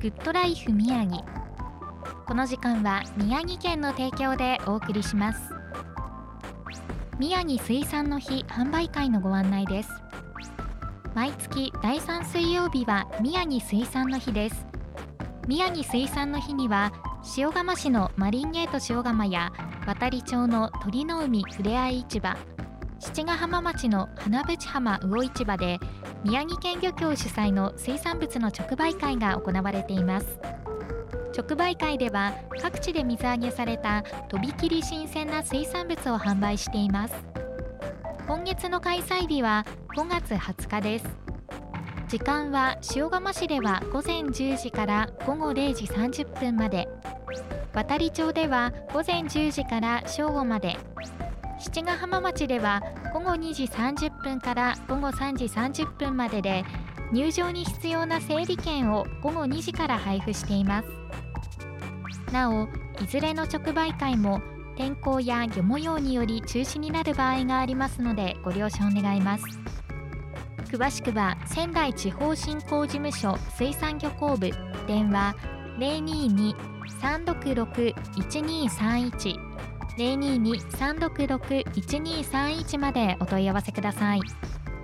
グッドライフ宮城。この時間は宮城県の提供でお送りします。宮城水産の日販売会のご案内です。毎月第3水曜日は宮城水産の日です。宮城水産の日には塩釜市のマリンゲート塩釜や渡町の鳥の海ふれあい市場、七ヶ浜町の花淵浜魚市場で宮城県漁協主催の水産物の直売会が行われています。直売会では各地で水揚げされたとびきり新鮮な水産物を販売しています。今月の開催日は5月20日です。時間は塩釜市では午前10時から午後0時30分まで、渡町では午前10時から正午まで、七ヶ浜町では午後2時30分から午後3時30分までで、入場に必要な整理券を午後2時から配布しています。なお、いずれの直売会も天候や漁模様により中止になる場合がありますのでご了承願います。詳しくは仙台地方振興事務所水産漁港部、電話 022-366-1231 022-366-1231 までお問い合わせください。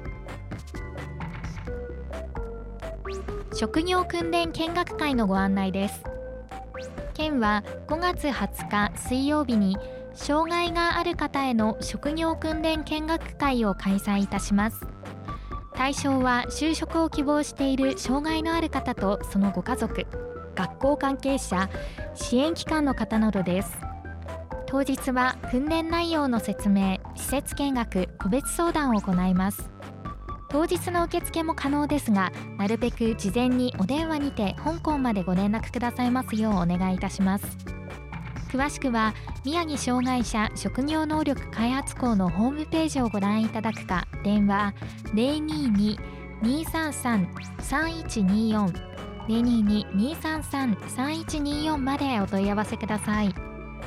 職業訓練見学会のご案内です。県は5月20日水曜日に障害がある方への職業訓練見学会を開催いたします。対象は就職を希望している障害のある方とそのご家族、学校関係者、支援機関の方などです。当日は訓練内容の説明、施設見学、個別相談を行います。当日の受付も可能ですが、なるべく事前にお電話にて本校までご連絡くださいますようお願いいたします。詳しくは宮城障害者職業能力開発校のホームページをご覧いただくか、電話 022-233-3124 022-233-3124 までお問い合わせください。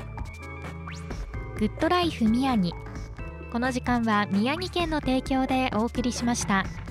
グッドライフ宮城。この時間は宮城県の提供でお送りしました。